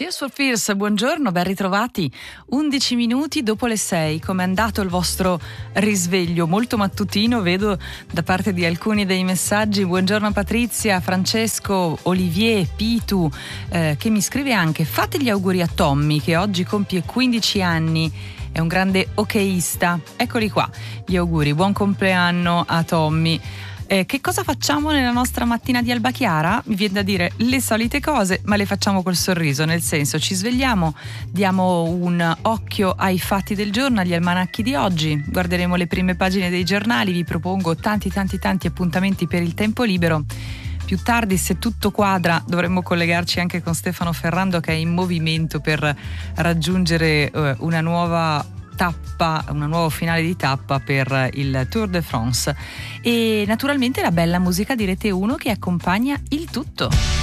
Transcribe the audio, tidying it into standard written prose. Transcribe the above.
Tears for Fears, buongiorno, ben ritrovati. 11 minuti dopo le 6, com'è andato il vostro risveglio? Molto mattutino, vedo da parte di alcuni dei messaggi. Buongiorno Patrizia, Francesco, Olivier, Pitu, che mi scrive anche: fate gli auguri a Tommy che oggi compie 15 anni. È un grande hockeista. Eccoli qua, gli auguri, buon compleanno a Tommy. Che cosa facciamo nella nostra mattina di alba chiara? Mi viene da dire le solite cose, ma le facciamo col sorriso, nel senso ci svegliamo, diamo un occhio ai fatti del giorno, agli almanacchi di oggi, guarderemo le prime pagine dei giornali, vi propongo tanti appuntamenti per il tempo libero. Più tardi, se tutto quadra, dovremmo collegarci anche con Stefano Ferrando che è in movimento per raggiungere una nuova tappa, una nuova finale di tappa per il Tour de France, e naturalmente la bella musica di Rete 1 che accompagna il tutto.